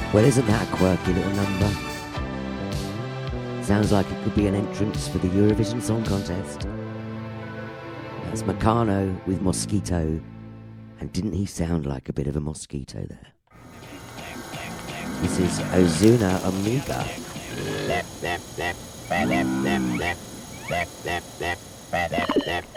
Well, isn't that a quirky little number? Sounds like it could be an entrance for the Eurovision Song Contest. That's Meccano with Mosquito. And didn't he sound like a bit of a mosquito there? This is Ozuna Omega.